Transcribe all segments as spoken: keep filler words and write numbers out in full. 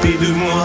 côté de moi.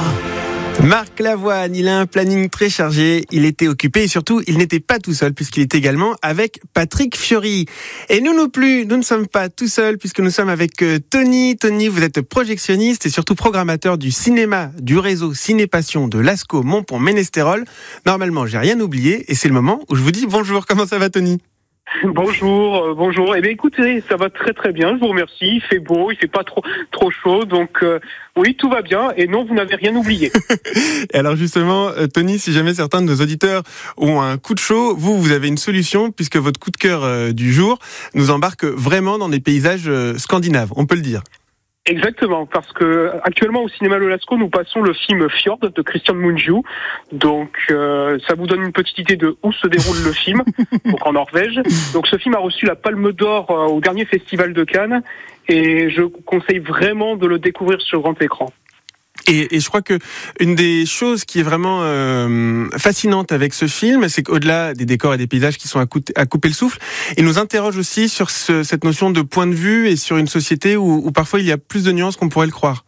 Marc Lavoine, il a un planning très chargé, il était occupé et surtout, il n'était pas tout seul puisqu'il était également avec Patrick Fiori. Et nous non plus, nous ne sommes pas tout seuls puisque nous sommes avec Tony. Tony, vous êtes projectionniste et surtout programmateur du cinéma du réseau Ciné-Passion de Lascaux Montpont-Ménestérol. Normalement, j'ai rien oublié et c'est le moment où je vous dis bonjour. Comment ça va, Tony ? Bonjour, euh, bonjour. Eh bien, écoutez, ça va très très bien. Je vous remercie. Il fait beau, il fait pas trop trop chaud, donc euh, oui, tout va bien. Et non, vous n'avez rien oublié. Et alors justement, euh, Tony, si jamais certains de nos auditeurs ont un coup de chaud, vous, vous avez une solution puisque votre coup de cœur euh, du jour nous embarque vraiment dans des paysages euh, scandinaves. On peut le dire. Exactement, parce que actuellement au cinéma Le Lascaux, nous passons le film Fjord de Christian Mungiu. Donc euh, ça vous donne une petite idée de où se déroule le film, donc en Norvège. Donc ce film a reçu la Palme d'Or euh, au dernier festival de Cannes et je conseille vraiment de le découvrir sur grand écran. Et, et je crois que une des choses qui est vraiment euh, fascinante avec ce film, c'est qu'au-delà des décors et des paysages qui sont à, coup- à couper le souffle, il nous interroge aussi sur ce, cette notion de point de vue et sur une société où, où parfois il y a plus de nuances qu'on pourrait le croire.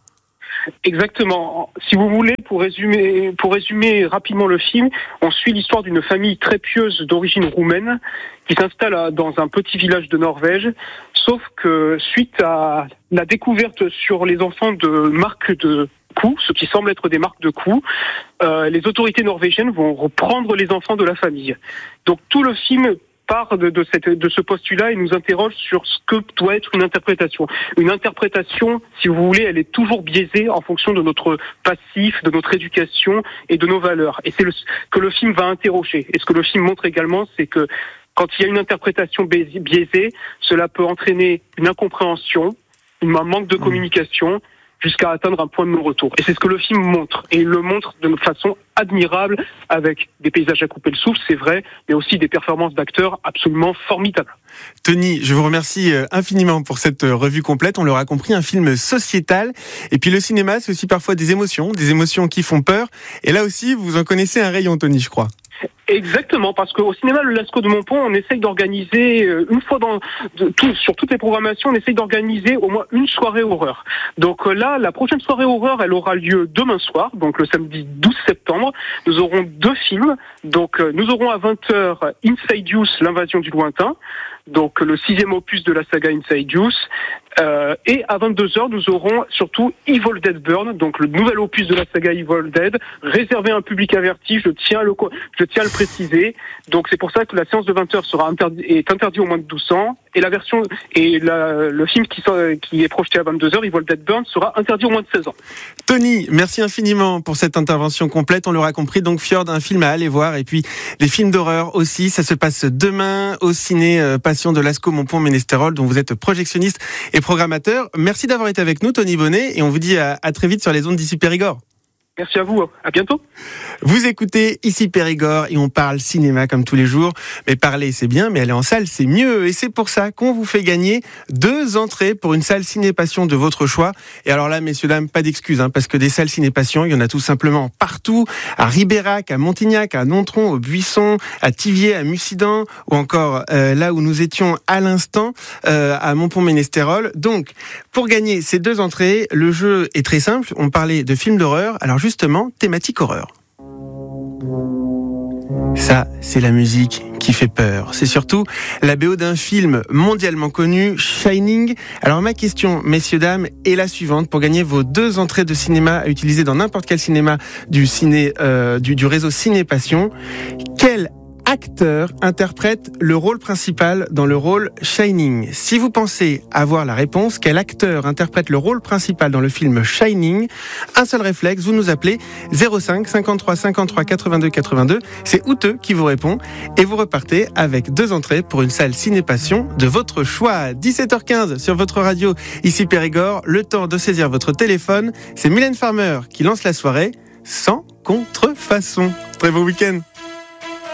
Exactement. Si vous voulez, pour résumer, pour résumer rapidement le film, on suit l'histoire d'une famille très pieuse d'origine roumaine qui s'installe dans un petit village de Norvège. Sauf que suite à la découverte sur les enfants de marques de coups, ce qui semble être des marques de coups, euh, les autorités norvégiennes vont reprendre les enfants de la famille. Donc tout le film part de, de, cette, de ce postulat et nous interroge sur ce que doit être une interprétation. Une interprétation, si vous voulez, elle est toujours biaisée en fonction de notre passif, de notre éducation et de nos valeurs. Et c'est le, que le film va interroger. Et ce que le film montre également, c'est que quand il y a une interprétation biaisée, cela peut entraîner une incompréhension, un manque de communication, jusqu'à atteindre un point de non-retour. Et c'est ce que le film montre. Et il le montre de façon admirable, avec des paysages à couper le souffle, c'est vrai, mais aussi des performances d'acteurs absolument formidables. Tony, je vous remercie infiniment pour cette revue complète. On l'aura compris, un film sociétal. Et puis le cinéma, c'est aussi parfois des émotions, des émotions qui font peur. Et là aussi, vous en connaissez un rayon, Tony, je crois. Exactement, parce qu'au cinéma Le Lascaux de Montpont, on essaye d'organiser, une fois dans, de, tout, sur toutes les programmations, on essaye d'organiser au moins une soirée horreur. Donc là, la prochaine soirée horreur, elle aura lieu demain soir, donc le samedi douze septembre. Nous aurons deux films. Donc nous aurons à vingt heures Insidious, l'invasion du lointain, donc le sixième opus de la saga Insidious. Euh, et à vingt-deux heures, nous aurons surtout Evil Dead Burn, donc le nouvel opus de la saga Evil Dead, réservé à un public averti, je tiens à le, je tiens à le préciser. Donc c'est pour ça que la séance de vingt heures sera interdit, est interdite aux moins de douze ans, et la version, et la, le film qui, sort, qui est projeté à vingt-deux heures, Evil Dead Burn, sera interdit aux moins de seize ans. Tony, merci infiniment pour cette intervention complète, on l'aura compris, donc Fjord, un film à aller voir, et puis des films d'horreur aussi, ça se passe demain au ciné euh, Passion de Lascaux Montpont-Ménestérol, dont vous êtes projectionniste et programmateur. Merci d'avoir été avec nous, Tony Bonnet, et on vous dit à, à très vite sur les ondes d'Ici Périgord. Merci à vous, à bientôt. Vous écoutez Ici Périgord et on parle cinéma comme tous les jours. Mais parler c'est bien, mais aller en salle c'est mieux. Et c'est pour ça qu'on vous fait gagner deux entrées pour une salle Ciné-Passion de votre choix. Et alors là, messieurs, dames, pas d'excuses, hein, parce que des salles Ciné-Passion, il y en a tout simplement partout. À Ribérac, à Montignac, à Nontron, au Buisson, à Thiviers, à Mussidan, ou encore euh, là où nous étions à l'instant, euh, à Montpont-Ménestérol. Donc, pour gagner ces deux entrées, le jeu est très simple. On parlait de films d'horreur. Alors justement, thématique horreur. Ça, c'est la musique qui fait peur. C'est surtout la B O d'un film mondialement connu, Shining. Alors ma question, messieurs, dames, est la suivante. Pour gagner vos deux entrées de cinéma à utiliser dans n'importe quel cinéma du, ciné, euh, du, du réseau Ciné-Passion, quel acteur interprète le rôle principal dans le rôle Shining? Si vous pensez avoir la réponse, quel acteur interprète le rôle principal dans le film Shining? Un seul réflexe, vous nous appelez zéro cinq cinquante-trois cinquante-trois quatre-vingt-deux quatre-vingt-deux. C'est Outeux qui vous répond et vous repartez avec deux entrées pour une salle Ciné-Passion de votre choix. dix-sept heures quinze sur votre radio, ici Périgord. Le temps de saisir votre téléphone. C'est Mylène Farmer qui lance la soirée sans contrefaçon. Très beau week-end.